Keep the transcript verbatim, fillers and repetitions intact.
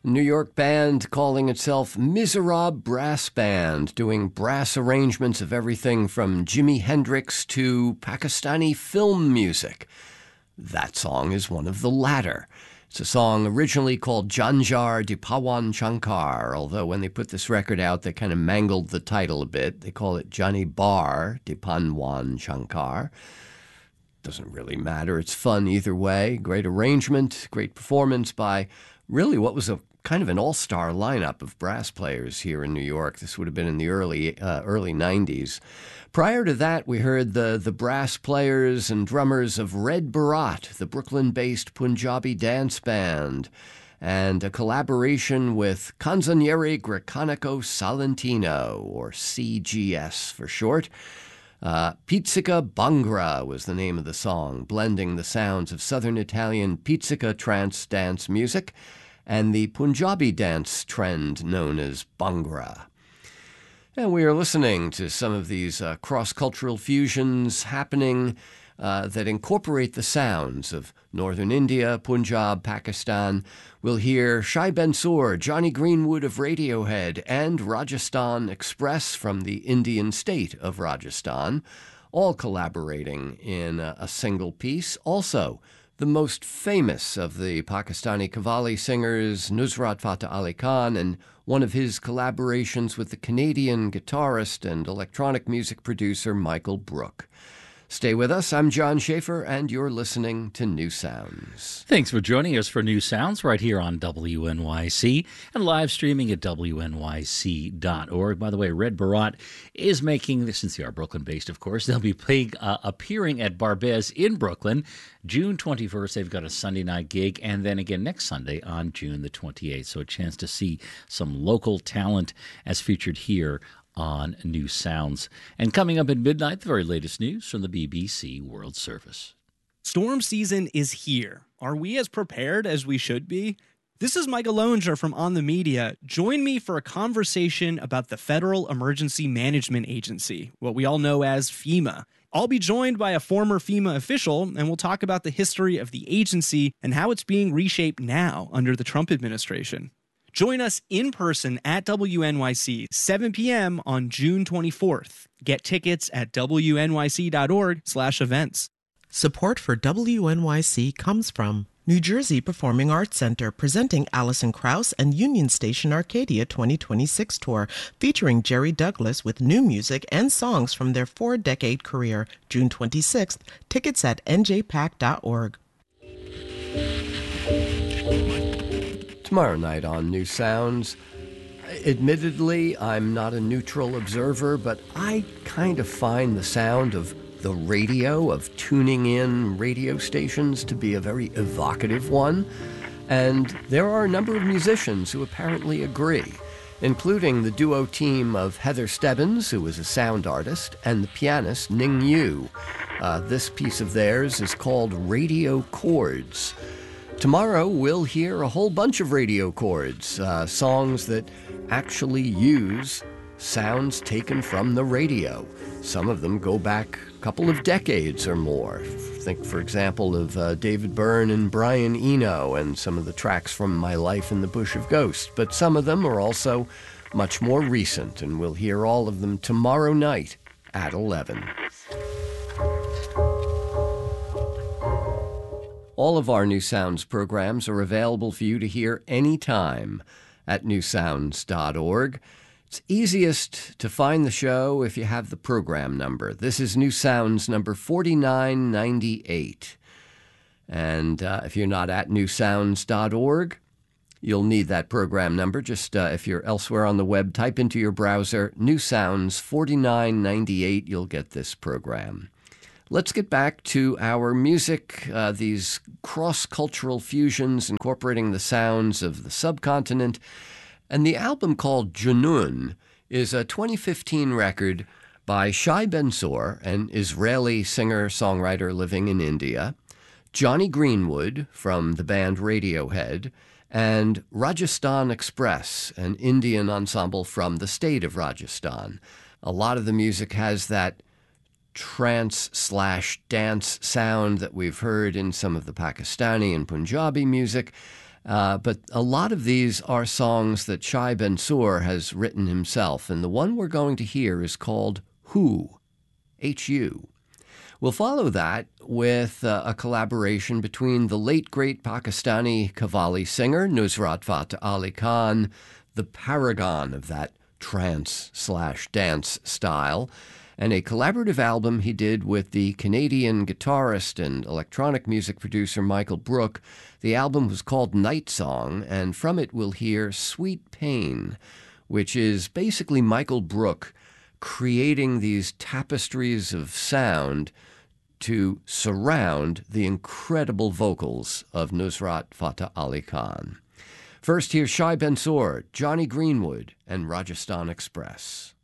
New York band calling itself Miserable Brass Band, doing brass arrangements of everything from Jimi Hendrix to Pakistani film music. That song is one of the latter. It's a song originally called Janjar de Pawan Shankar, although when they put this record out, they kind of mangled the title a bit. They call it Jani Bar de Panwan Shankar. Doesn't really matter. It's fun either way. Great arrangement, great performance by really what was a kind of an all-star lineup of brass players here in New York. This would have been in the early uh, early nineties. Prior to that, we heard the, the brass players and drummers of Red Barat, the Brooklyn-based Punjabi dance band, and a collaboration with Canzoniere Grecanico Salentino, or C G S for short. Uh, Pizzica Bhangra was the name of the song, blending the sounds of Southern Italian pizzica trance dance music and the Punjabi dance trend known as Bhangra. And we are listening to some of these uh, cross-cultural fusions happening uh, that incorporate the sounds of northern India, Punjab, Pakistan. We'll hear Shai Bensoor, Johnny Greenwood of Radiohead, and Rajasthan Express from the Indian state of Rajasthan, all collaborating in a, a single piece. Also, the most famous of the Pakistani Qawwali singers, Nusrat Fateh Ali Khan, and one of his collaborations with the Canadian guitarist and electronic music producer Michael Brook. Stay with us. I'm John Schaefer, and you're listening to New Sounds. Thanks for joining us for New Sounds right here on W N Y C and live streaming at W N Y C dot org. By the way, Red Barat is making, since they are Brooklyn-based, of course, they'll be playing, uh, appearing at Barbez in Brooklyn June twenty-first. They've got a Sunday night gig, and then again next Sunday on June the twenty-eighth. So a chance to see some local talent as featured here on New Sounds. And coming up at midnight, the very latest news from the B B C World Service. Storm season is here. Are we as prepared as we should be? This is Michael Lowinger from On the Media. Join me for a conversation about the Federal Emergency Management Agency, what we all know as FEMA. I'll be joined by a former FEMA official, and we'll talk about the history of the agency and how it's being reshaped now under the Trump administration. Join us in person at W N Y C, seven p.m. on June twenty-fourth. Get tickets at W N Y C dot org slash events. Support for W N Y C comes from New Jersey Performing Arts Center, presenting Alison Krauss and Union Station Arcadia twenty twenty-six tour, featuring Jerry Douglas with new music and songs from their four-decade career. June twenty-sixth. Tickets at N J pack dot org. Tomorrow night on New Sounds. Admittedly, I'm not a neutral observer, but I kind of find the sound of the radio, of tuning in radio stations, to be a very evocative one. And there are a number of musicians who apparently agree, including the duo team of Heather Stebbins, who is a sound artist, and the pianist Ning Yu. Uh, this piece of theirs is called Radio Chords. Tomorrow, we'll hear a whole bunch of radio chords, uh, songs that actually use sounds taken from the radio. Some of them go back a couple of decades or more. Think, for example, of uh, David Byrne and Brian Eno and some of the tracks from My Life in the Bush of Ghosts. But some of them are also much more recent, and we'll hear all of them tomorrow night at eleven. All of our New Sounds programs are available for you to hear anytime at new sounds dot org. It's easiest to find the show if you have the program number. This is New Sounds number forty-nine ninety-eight. And uh, if you're not at new sounds dot org, you'll need that program number. Just uh, if you're elsewhere on the web, type into your browser New Sounds forty-nine ninety-eight. You'll get this program. Let's get back to our music, uh, these cross-cultural fusions incorporating the sounds of the subcontinent. And the album called Junoon is a twenty fifteen record by Shai Bensoor, an Israeli singer-songwriter living in India, Johnny Greenwood from the band Radiohead, and Rajasthan Express, an Indian ensemble from the state of Rajasthan. A lot of the music has that trance slash dance sound that we've heard in some of the Pakistani and Punjabi music. Uh, but a lot of these are songs that Shai Ben-Tzur has written himself, and the one we're going to hear is called Hu, H U. We'll follow that with uh, a collaboration between the late, great Pakistani Qawwali singer Nusrat Fateh Ali Khan, the paragon of that trance slash dance style, and a collaborative album he did with the Canadian guitarist and electronic music producer Michael Brook. The album was called Night Song, and from it we'll hear Sweet Pain, which is basically Michael Brook creating these tapestries of sound to surround the incredible vocals of Nusrat Fateh Ali Khan. First, here's Shai Ben-Tzur, Johnny Greenwood, and Rajasthan Express.